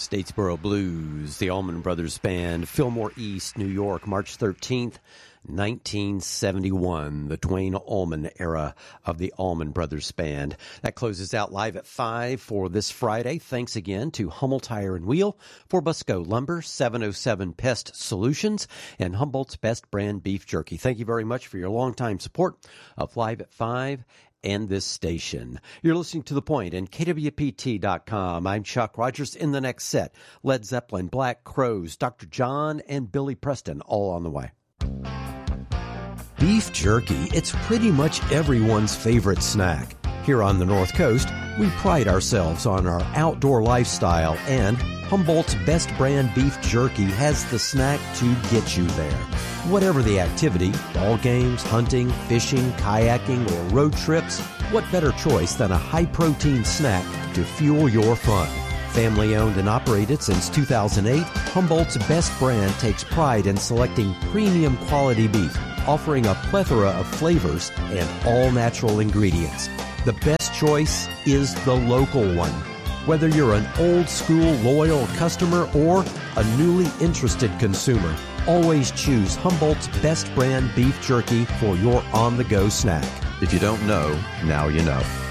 Statesboro Blues, the Allman Brothers Band, Fillmore East, New York, March 13th, 1971, the Duane Allman era of the Allman Brothers Band. That closes out live at 5 for this Friday. Thanks again to Hummel Tire and Wheel, for Busco Lumber, 707 Pest Solutions, and Humboldt's Best Brand Beef Jerky. Thank you very much for your longtime support of Live at 5 and this station. You're listening to The Point and KWPT.com. I'm Chuck Rogers. In the next set, Led Zeppelin, Black Crowes, Dr. John, and Billy Preston, all on the way. Beef jerky, it's pretty much everyone's favorite snack. Here on the North Coast, we pride ourselves on our outdoor lifestyle, and Humboldt's Best Brand Beef Jerky has the snack to get you there. Whatever the activity, ball games, hunting, fishing, kayaking, or road trips, what better choice than a high-protein snack to fuel your fun? Family-owned and operated since 2008, Humboldt's Best Brand takes pride in selecting premium quality beef, offering a plethora of flavors and all-natural ingredients. The best choice is the local one. Whether you're an old-school loyal customer or a newly interested consumer, always choose Humboldt's Best Brand Beef Jerky for your on-the-go snack. If you don't know, now you know.